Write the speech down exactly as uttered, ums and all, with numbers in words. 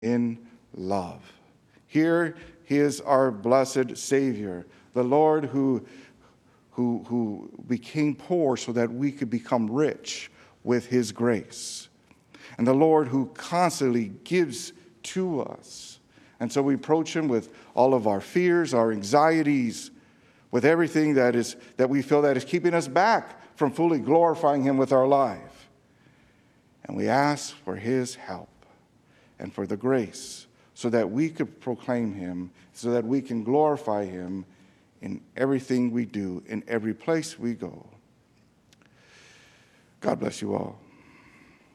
in love. Here is our blessed Savior, the Lord who, who, who became poor so that we could become rich with his grace. And the Lord who constantly gives to us. And so we approach him with all of our fears, our anxieties, with everything that is that we feel that is keeping us back from fully glorifying him with our life. And we ask for his help and for the grace so that we could proclaim him, so that we can glorify him in everything we do, in every place we go. God bless you all.